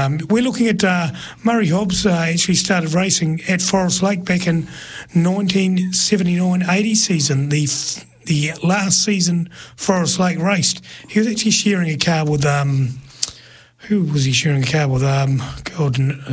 We're looking at Murray Hobbs. Actually started racing at Forest Lake back in 1979-80 season. The last season Forest Lake raced, he was actually sharing a car with who was he sharing a car with?